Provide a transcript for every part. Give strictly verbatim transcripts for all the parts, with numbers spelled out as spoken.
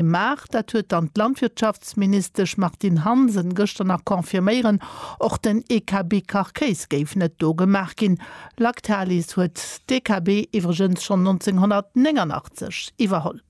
gemacht, dat huet an Landwirtschaftsminister Martin Hansen gestern nach konfirmieren, och den E K B Karkeis geif net do gemacht gin. Lactalis huet D K B iwwergens schon neunzehnhundertneunundachtzig iwwerholl.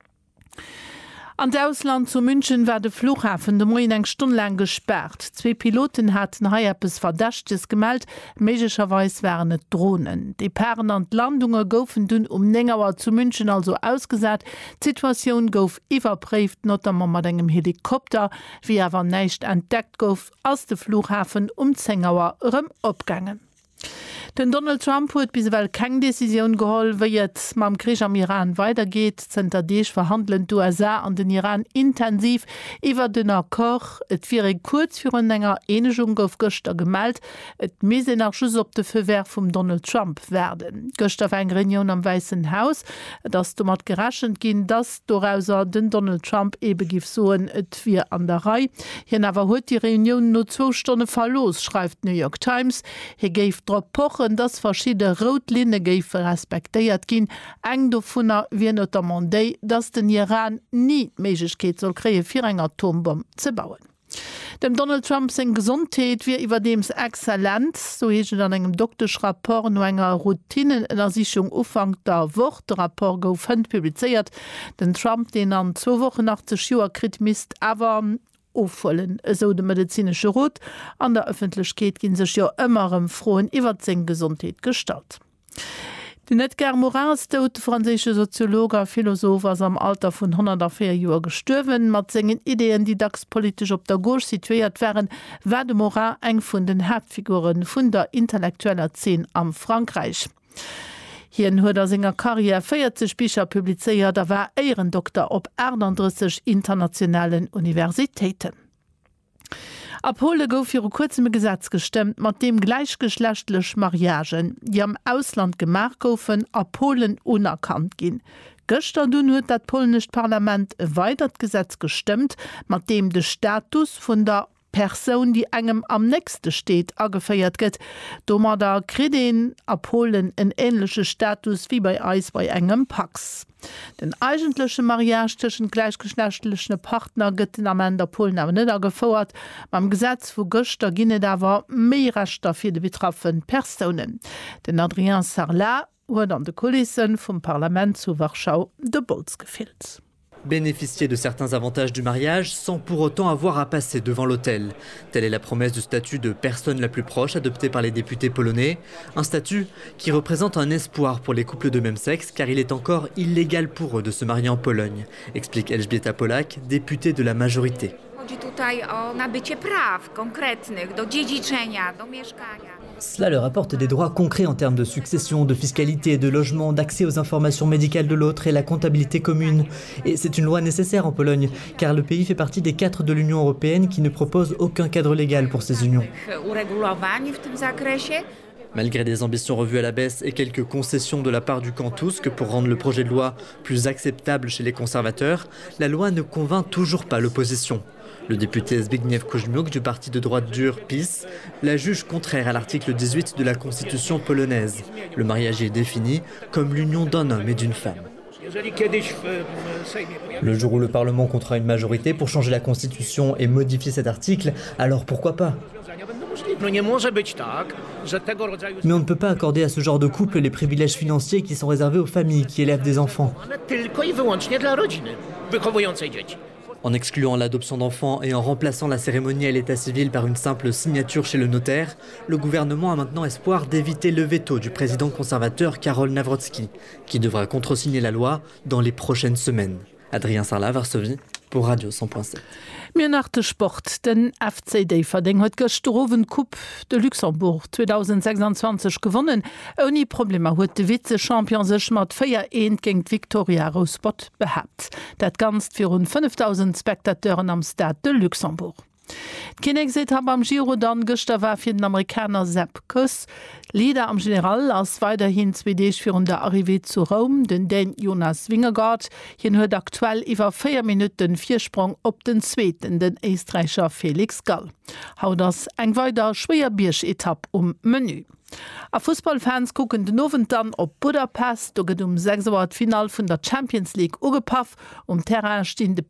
An d Ausland zu München war de Flughafen de Moin eng Stunde lang gesperrt. Zwei Piloten hatten Haiapes Verdachtes gemeldt, megischerweise waren et Drohnen. Die Perren an Landungen goufen dun um Nengauer zu München also ausgesat. Die Situation gouf iwwerprüft, notamment mat engem Helikopter, wie awer neicht entdeckt gouf, aus de Flughafen um Zengauer rem opgangen. Den Donald Trump huet biswell keng Decision geholl, wie jetzt mam Krieg am Iran weitergeht. Zenterdech verhandeln d'U S A an den Iran intensiv iwwer den Akkor. Et fir kurz für een enger Enegung gouf Göster gemeldt, et mese nach Schuss op de Verwehr vum Donald Trump werden. Göster auf eng Reunion am Weißen Haus, dats du mat geraschen gin, dass dorauser den Donald Trump ebe gif soen et wie an der Reihe. Hien awer huet die Reunion no zwei Stunden verlos, schreibt New York Times. Hier geif drop pochen, dass verschiedene Rotlinne geife respektiert gin, eng do vunner wie notamment déi, dass den Iran nie Meigkeet soll kree fir eng Atombom ze bauen. Dem Donald Trump seg Gesundheet wie iwwer dems exzellent, so hegent an engem Doktorschrapport no enger Routinenersichung ufang der Wort der rapport gouf hënd publizeiert. Den Trump, den an zwo Wochen nach ze Schuer krit mist, awer aufwollen, so de medizinische Rot. An der Öffentlichkeit gin sech ja ëmmerem frohen iwwer seg Gesundheit gestalt. Den Edgar Morin, der französische Soziologe, Philosoph, ist am Alter von hundertvier Jahren gestorben. Mit seinen Ideen, die politisch auf der Gauche situiert wären, war de Morin eng von den Hauptfiguren von der intellektuellen Szene am Frankreich. Hier huet er senger Karriere vierzig Bücher publizeiert, da war Ehrendoktor op einunddreißig internationalen Universitäten. Ab Polen gouf fir kurzem Gesetz gestimmt, mat dem gleichgeschlechtlech Mariagen, die am Ausland gemacht goufen, a Polen unerkannt gin. Gestern dun huet dat polnisch Parlament e weitert Gesetz gestimmt, mat dem de Status vun der Person, die engem am nächste steht, agefeiert gëtt, do mat der Kreden a Polen en ähnliche Status wie bei Eis bei engem Pax. Den eigentliche Mariage zwischen gleichgeschlechtlichen Partner gëtt am Ende der Polen aber net gefordert. Beim Gesetz vu Göster ginne dawer méi Rechter fir de betroffenen Personen. Den Adrien Sarlat huet an de Kulissen vom Parlament zu Warschau de Bolz gefilt. Bénéficier de certains avantages du mariage sans pour autant avoir à passer devant l'autel. Telle est la promesse du statut de personne la plus proche adopté par les députés polonais. Un statut qui représente un espoir pour les couples de même sexe car il est encore illégal pour eux de se marier en Pologne, explique Elżbieta Polak, députée de la majorité. Cela leur apporte des droits concrets en termes de succession, de fiscalité, de logement, d'accès aux informations médicales de l'autre et la comptabilité commune. Et c'est une loi nécessaire en Pologne, car le pays fait partie des quatre de l'Union européenne qui ne propose aucun cadre légal pour ces unions. Malgré des ambitions revues à la baisse et quelques concessions de la part du camp Tusk pour rendre le projet de loi plus acceptable chez les conservateurs, la loi ne convainc toujours pas l'opposition. Le député Zbigniew Kuźmiuk du parti de droite dure PiS la juge contraire à l'article dix-huit de la Constitution polonaise. Le mariage est défini comme l'union d'un homme et d'une femme. Le jour où le Parlement comptera une majorité pour changer la Constitution et modifier cet article, alors pourquoi pas ? Mais on ne peut pas accorder à ce genre de couple les privilèges financiers qui sont réservés aux familles qui élèvent des enfants. En excluant l'adoption d'enfants et en remplaçant la cérémonie à l'état civil par une simple signature chez le notaire, le gouvernement a maintenant espoir d'éviter le veto du président conservateur Karol Nawrocki, qui devra contresigner la loi dans les prochaines semaines. Adrien Sarlat, Varsovie, pour Radio cent point sept. Mir nach de Sport, den F C Daverding huet Gestoven Cup de Luxemburg zweitausendsechsundzwanzig gewonnen. Oni Probleme huet de Vize-Champion sech mat vier eins gegen Victoria Rospot behabt. Dat ganz fir rund fünftausend Spektateuren am Stade de Luxemburg. Kinnig se hab am Giro dann gëster war fir den Amerikaner Sepp Kuss. Lieder am General ass weiterhin zwedeich fir der Arrivé zu Rom, den den Jonas Wingegaard, hien huet aktuell iwwer vier Minuten Viersprung op den Zzweeten den Eestreicher Felix Gall. Haut ass eng weiter schwéier Biersch-Etapp um Menü. A Fußballfans gucken den Nowen dann op Budapest, do gët um sechs Uhr Final vun der Champions League ugepaff, um Terrain stehen de